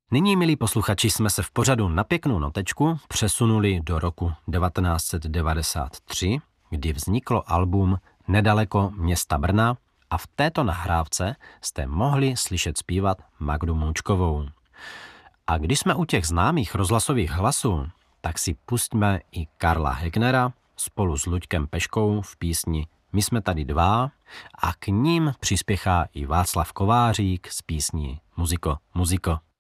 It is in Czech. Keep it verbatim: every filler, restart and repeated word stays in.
Nyní, milí posluchači, jsme se v pořadu Na pěknou notečku přesunuli do roku devatenáct set devadesát tři, kdy vzniklo album Nedaleko města Brna a v této nahrávce jste mohli slyšet zpívat Magdu Moučkovou. A když jsme u těch známých rozhlasových hlasů, tak si pustíme i Karla Hegnera spolu s Luďkem Peškou v písni My jsme tady dva a k ním přispěchá i Václav Kovářík s písní Muziko, muziko.